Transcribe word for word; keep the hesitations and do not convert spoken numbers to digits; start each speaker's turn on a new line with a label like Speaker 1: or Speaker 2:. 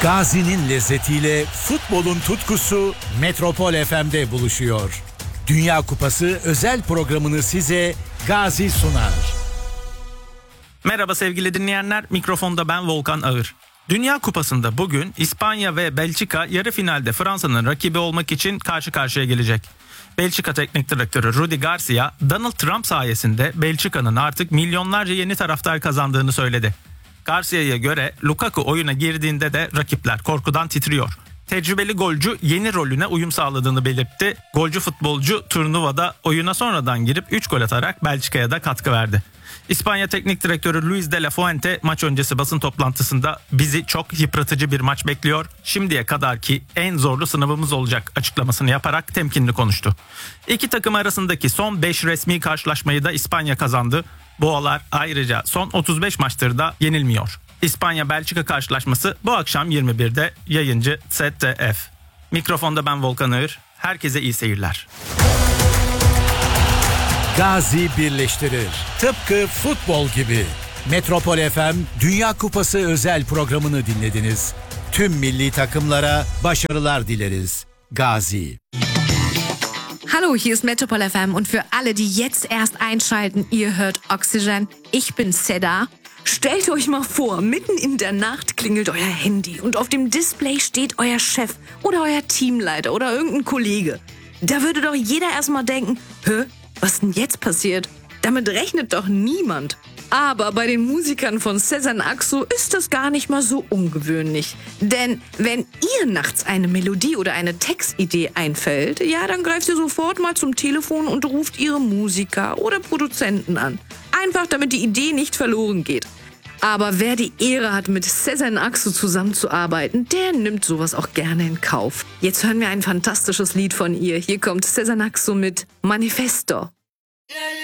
Speaker 1: Gazi'nin lezzetiyle futbolun tutkusu Metropol F M'de buluşuyor. Dünya Kupası özel programını size Gazi sunar.
Speaker 2: Merhaba sevgili dinleyenler, mikrofonda ben Volkan Ağır. Dünya Kupası'nda bugün İspanya ve Belçika yarı finalde Fransa'nın rakibi olmak için karşı karşıya gelecek. Belçika Teknik Direktörü Rudi Garcia, Donald Trump sayesinde Belçika'nın artık milyonlarca yeni taraftar kazandığını söyledi. Garcia'ya göre Lukaku oyuna girdiğinde de rakipler korkudan titriyor. Tecrübeli golcü yeni rolüne uyum sağladığını belirtti. Golcü futbolcu turnuvada oyuna sonradan girip üç gol atarak Belçika'ya da katkı verdi. İspanya Teknik Direktörü Luis de la Fuente maç öncesi basın toplantısında bizi çok yıpratıcı bir maç bekliyor. Şimdiye kadarki en zorlu sınavımız olacak açıklamasını yaparak temkinli konuştu. İki takım arasındaki son beş resmi karşılaşmayı da İspanya kazandı. Boğalar ayrıca son otuz beş maçtır da yenilmiyor. İspanya-Belçika karşılaşması bu akşam yirmi birde yayıncı Z D F. Mikrofonda ben Volkan Ağır. Herkese iyi seyirler.
Speaker 1: Gazi birleştirir. Tıpkı futbol gibi. Metropol F M Dünya Kupası özel programını dinlediniz. Tüm milli takımlara başarılar dileriz. Gazi.
Speaker 3: Hallo, hier ist Metropol F M und für alle, die jetzt erst einschalten, ihr hört Oxygen. Ich bin Seda. Stellt euch mal vor, mitten in der Nacht klingelt euer Handy und auf dem Display steht euer Chef oder euer Teamleiter oder irgendein Kollege. Da würde doch jeder erstmal denken, hä, was denn jetzt passiert? Damit rechnet doch niemand. Aber bei den Musikern von Sezen Aksu ist das gar nicht mal so ungewöhnlich. Denn wenn ihr nachts eine Melodie oder eine Textidee einfällt, ja, dann greift ihr sofort mal zum Telefon und ruft ihre Musiker oder Produzenten an. Einfach, damit die Idee nicht verloren geht. Aber wer die Ehre hat, mit Sezen Aksu zusammenzuarbeiten, der nimmt sowas auch gerne in Kauf. Jetzt hören wir ein fantastisches Lied von ihr. Hier kommt Sezen Aksu mit Manifesto.